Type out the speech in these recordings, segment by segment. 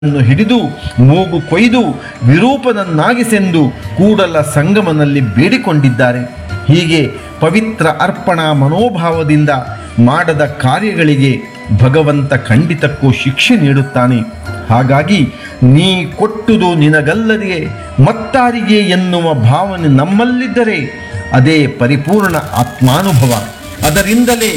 ಹಿಡಿದು ಮೂಗು ಕೊಯ್ದು ವಿರೂಪನನ್ನಾಗಿಸೆಂದು ಕೂಡಲ ಸಂಗಮನಲ್ಲಿ ಬೇಡಿಕೊಂಡಿದ್ದಾರೆ. ಹೀಗೆ ಪವಿತ್ರ ಅರ್ಪಣಾ ಮನೋಭಾವದಿಂದ ಮಾಡದ ಕಾರ್ಯಗಳಿಗೆ ಭಗವಂತ ಖಂಡಿತಕ್ಕೂ ಶಿಕ್ಷೆ ನೀಡುತ್ತಾನೆ. ಹಾಗಾಗಿ ನೀ ಕೊಟ್ಟುದು ನಿನಗಲ್ಲದೆ ಮತ್ತಾರಿಗೆ ಎನ್ನುವ ಭಾವನೆ ನಮ್ಮಲ್ಲಿದ್ದರೆ ಅದೇ ಪರಿಪೂರ್ಣ ಆತ್ಮಾನುಭವ. ಅದರಿಂದಲೇ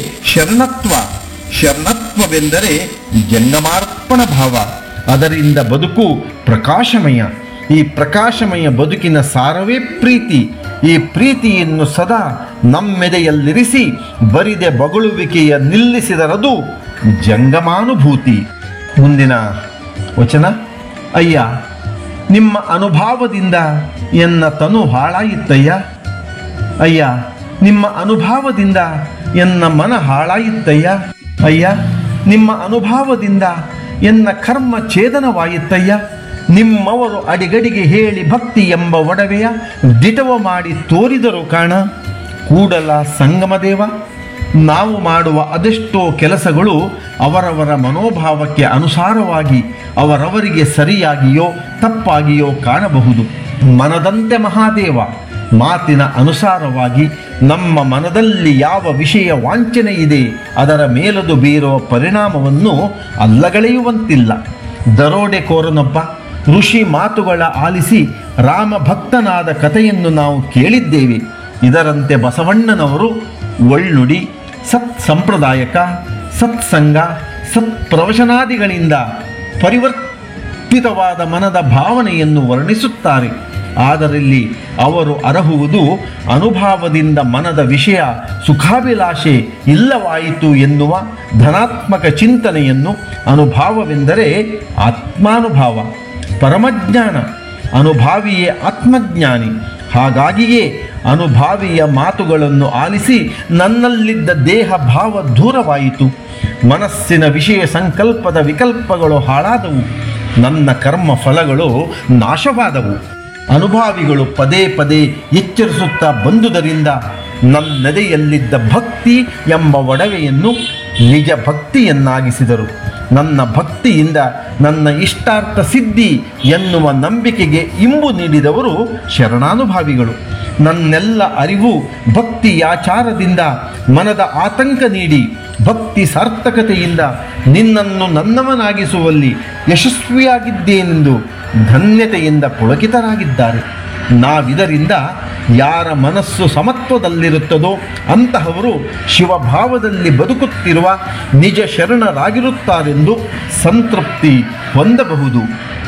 ಶರಣತ್ವವೆಂದರೆ ಜಂಗಮಾರ್ಪಣ ಭಾವ. ಅದರಿಂದ ಬದುಕು ಪ್ರಕಾಶಮಯ. ಈ ಪ್ರಕಾಶಮಯ ಬದುಕಿನ ಸಾರವೇ ಪ್ರೀತಿ. ಈ ಪ್ರೀತಿಯನ್ನು ಸದಾ ನಮ್ಮೆದೆಯಲ್ಲಿರಿಸಿ ಬರಿದೆ ಬಗಳುವಿಕೆಯ ನಿಲ್ಲಿಸಿದರದು ಜಂಗಮಾನುಭೂತಿ. ಮುಂದಿನ ವಚನ. ಅಯ್ಯ, ನಿಮ್ಮ ಅನುಭಾವದಿಂದ ಎನ್ನ ತನು ಹಾಳಾಯಿತಯ್ಯ. ಅಯ್ಯ, ನಿಮ್ಮ ಅನುಭಾವದಿಂದ ಎನ್ನ ಮನ ಹಾಳಾಯಿತಯ್ಯ. ಅಯ್ಯ, ನಿಮ್ಮ ಅನುಭಾವದಿಂದ ಎನ್ನ ಕರ್ಮ ಛೇದನವಾಯಿತಯ್ಯ. ನಿಮ್ಮವರು ಅಡಿಗಡಿಗೆ ಹೇಳಿ ಭಕ್ತಿ ಎಂಬ ಒಡವೆಯ ದಿಟವ ಮಾಡಿ ತೋರಿದರು ಕಾಣ. ಕೂಡಲ ಸಂಗಮದೇವ, ನಾವು ಮಾಡುವ ಅದೆಷ್ಟೋ ಕೆಲಸಗಳು ಅವರವರ ಮನೋಭಾವಕ್ಕೆ ಅನುಸಾರವಾಗಿ ಅವರವರಿಗೆ ಸರಿಯಾಗಿಯೋ ತಪ್ಪಾಗಿಯೋ ಕಾಣಬಹುದು. ಮನದಂತೆ ಮಹಾದೇವ, ಮಾತಿನ ಅನುಸಾರವಾಗಿ ನಮ್ಮ ಮನದಲ್ಲಿ ಯಾವ ವಿಷಯ ವಾಂಛನೆ ಇದೆ ಅದರ ಮೇಲದು ಬೀರುವ ಪರಿಣಾಮವನ್ನು ಅಲ್ಲಗಳೆಯುವಂತಿಲ್ಲ. ದರೋಡೆಕೋರನೊಬ್ಬ ಋಷಿ ಮಾತುಗಳ ಆಲಿಸಿ ರಾಮ ಭಕ್ತನಾದ ಕಥೆಯನ್ನು ನಾವು ಕೇಳಿದ್ದೇವೆ. ಇದರಂತೆ ಬಸವಣ್ಣನವರು ಒಳ್ಳುಡಿ, ಸತ್ಸಂಪ್ರದಾಯಕ, ಸತ್ಸಂಗ, ಸತ್ಪ್ರವಚನಾದಿಗಳಿಂದ ಪರಿವರ್ತಿತವಾದ ಮನದ ಭಾವನೆಯನ್ನು ವರ್ಣಿಸುತ್ತಾರೆ. ಅದರಲ್ಲಿ ಅವರು ಅರಹುವುದು ಅನುಭಾವದಿಂದ ಮನದ ವಿಷಯ ಸುಖಾಭಿಲಾಷೆ ಇಲ್ಲವಾಯಿತು ಎನ್ನುವ ಧನಾತ್ಮಕ ಚಿಂತನೆಯನ್ನು. ಅನುಭಾವವೆಂದರೆ ಆತ್ಮಾನುಭಾವ, ಪರಮಜ್ಞಾನ. ಅನುಭಾವಿಯೇ ಆತ್ಮಜ್ಞಾನಿ. ಹಾಗಾಗಿಯೇ ಅನುಭಾವಿಯ ಮಾತುಗಳನ್ನು ಆಲಿಸಿ ನನ್ನಲ್ಲಿದ್ದ ದೇಹ ಭಾವ ದೂರವಾಯಿತು. ಮನಸ್ಸಿನ ವಿಷಯ ಸಂಕಲ್ಪದ ವಿಕಲ್ಪಗಳು ಹಾಳಾದವು. ನನ್ನ ಕರ್ಮ ಫಲಗಳು ನಾಶವಾದವು. ಅನುಭಾವಿಗಳು ಪದೇ ಪದೇ ಎಚ್ಚರಿಸುತ್ತಾ ಬಂದುದರಿಂದ ನನ್ನೆದೆಯಲ್ಲಿದ್ದ ಭಕ್ತಿ ಎಂಬ ಒಡವೆಯನ್ನು ನಿಜ ಭಕ್ತಿಯನ್ನಾಗಿಸಿದರು. ನನ್ನ ಭಕ್ತಿಯಿಂದ ನನ್ನ ಇಷ್ಟಾರ್ಥ ಸಿದ್ಧಿ ಎನ್ನುವ ನಂಬಿಕೆಗೆ ಇಂಬು ನೀಡಿದವರು ಶರಣಾನುಭಾವಿಗಳು. ನನ್ನೆಲ್ಲ ಅರಿವು ಭಕ್ತಿಯಾಚಾರದಿಂದ ಮನದ ಆತಂಕ ನೀಡಿ ಭಕ್ತಿ ಸಾರ್ಥಕತೆಯಿಂದ ನಿನ್ನನ್ನು ನನ್ನವನಾಗಿಸುವಲ್ಲಿ ಯಶಸ್ವಿಯಾಗಿದ್ದೇನೆಂದು ಧನ್ಯತೆಯಿಂದ ಪುಳಕಿತರಾಗಿದ್ದಾರೆ. ನಾವಿದರಿಂದ ಯಾರ ಮನಸ್ಸು ಸಮತ್ವದಲ್ಲಿರುತ್ತದೋ ಅಂತಹವರು ಶಿವಭಾವದಲ್ಲಿ ಬದುಕುತ್ತಿರುವ ನಿಜ ಶರಣರಾಗಿರುತ್ತಾರೆಂದು ಸಂತೃಪ್ತಿ ಹೊಂದಬಹುದು.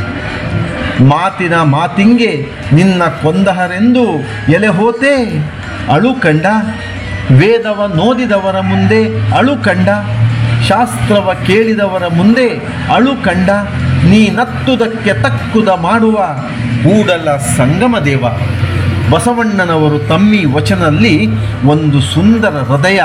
ಮಾತಿನ ಮಾತಿಂಗೆ ನಿನ್ನ ಕೊಂದಹರೆಂದು ಎಲೆ ಹೋತೆ ಅಳು ಕಂಡ. ವೇದವ ನೋದಿದವರ ಮುಂದೆ ಅಳು ಕಂಡ. ಶಾಸ್ತ್ರವ ಕೇಳಿದವರ ಮುಂದೆ ಅಳು ಕಂಡ. ನೀನತ್ತುದಕ್ಕೆ ತಕ್ಕುದ ಮಾಡುವ ಕೂಡಲ ಸಂಗಮದೇವ. ಬಸವಣ್ಣನವರು ತಮ್ಮಿ ವಚನಲ್ಲಿ ಒಂದು ಸುಂದರ ಹೃದಯ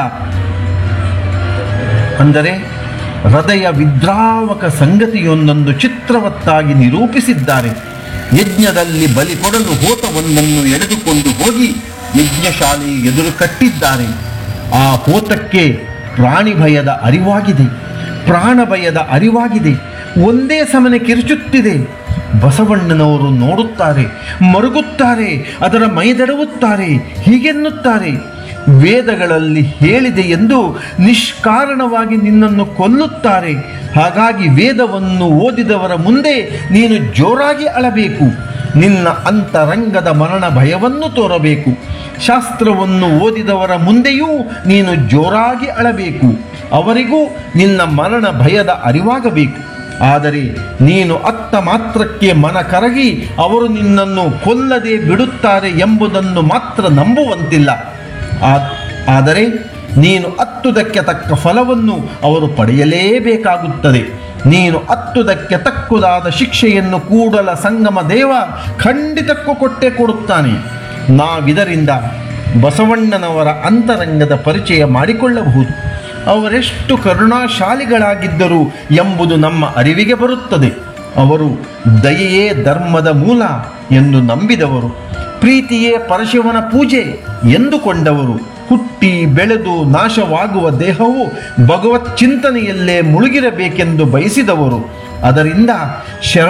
ಅಂದರೆ ಹೃದಯ ವಿದ್ರಾವಕ ಸಂಗತಿಯೊಂದೊಂದು ಚಿತ್ರವತ್ತಾಗಿ ನಿರೂಪಿಸಿದ್ದಾರೆ. ಯಜ್ಞದಲ್ಲಿ ಬಲಿ ಕೊಡಲು ಹೋತವೊಂದನ್ನು ಎಳೆದುಕೊಂಡು ಹೋಗಿ ಯಜ್ಞಶಾಲೆ ಎದುರು ಕಟ್ಟಿದ್ದಾರೆ. ಆ ಹೋತಕ್ಕೆ ಪ್ರಾಣಿ ಭಯದ ಅರಿವಾಗಿದೆ, ಪ್ರಾಣ ಭಯದ ಅರಿವಾಗಿದೆ. ಒಂದೇ ಸಮನೆ ಕಿರುಚುತ್ತಿದೆ. ಬಸವಣ್ಣನವರು ನೋಡುತ್ತಾರೆ, ಮರುಗುತ್ತಾರೆ, ಅದರ ಮೈದೆಡವುತ್ತಾರೆ. ಹೀಗೆನ್ನುತ್ತಾರೆ, ವೇದಗಳಲ್ಲಿ ಹೇಳಿದೆ ಎಂದು ನಿಷ್ಕಾರಣವಾಗಿ ನಿನ್ನನ್ನು ಕೊಲ್ಲುತ್ತಾರೆ. ಹಾಗಾಗಿ ವೇದವನ್ನು ಓದಿದವರ ಮುಂದೆ ನೀನು ಜೋರಾಗಿ ಅಳಬೇಕು. ನಿನ್ನ ಅಂತರಂಗದ ಮರಣ ಭಯವನ್ನು ತೋರಬೇಕು. ಶಾಸ್ತ್ರವನ್ನು ಓದಿದವರ ಮುಂದೆಯೂ ನೀನು ಜೋರಾಗಿ ಅಳಬೇಕು. ಅವರಿಗೂ ನಿನ್ನ ಮರಣ ಭಯದ ಅರಿವಾಗಬೇಕು. ಆದರೆ ನೀನು ಅತ್ತ ಮಾತ್ರಕ್ಕೆ ಮನ ಕರಗಿ ಅವರು ನಿನ್ನನ್ನು ಕೊಲ್ಲದೆ ಬಿಡುತ್ತಾರೆ ಎಂಬುದನ್ನು ಮಾತ್ರ ನಂಬುವಂತಿಲ್ಲ. ಆದರೆ ನೀನು ಅತ್ತುದಕ್ಕೆ ತಕ್ಕ ಫಲವನ್ನು ಅವರು ಪಡೆಯಲೇಬೇಕಾಗುತ್ತದೆ. ನೀನು ಅತ್ತುದಕ್ಕೆ ತಕ್ಕುದಾದ ಶಿಕ್ಷೆಯನ್ನು ಕೂಡಲ ಸಂಗಮ ದೇವ ಖಂಡಿತಕ್ಕೂ ಕೊಟ್ಟೇ ಕೊಡುತ್ತಾನೆ. ನಾವಿದರಿಂದ ಬಸವಣ್ಣನವರ ಅಂತರಂಗದ ಪರಿಚಯ ಮಾಡಿಕೊಳ್ಳಬಹುದು. ಅವರೆಷ್ಟು ಕರುಣಾಶಾಲಿಗಳಾಗಿದ್ದರು ಎಂಬುದು ನಮ್ಮ ಅರಿವಿಗೆ ಬರುತ್ತದೆ. ಅವರು ದಯೆಯೇ ಧರ್ಮದ ಮೂಲ ಎಂದು ನಂಬಿದವರು. ಪ್ರೀತಿಯೇ ಪರಶಿವನ ಪೂಜೆ ಎಂದುಕೊಂಡವರು. ಹುಟ್ಟಿ ಬೆಳೆದು ನಾಶವಾಗುವ ದೇಹವು ಭಗವತ್ ಚಿಂತನೆಯಲ್ಲೇ ಮುಳುಗಿರಬೇಕೆಂದು ಬಯಸಿದವರು. ಅದರಿಂದ ಶರ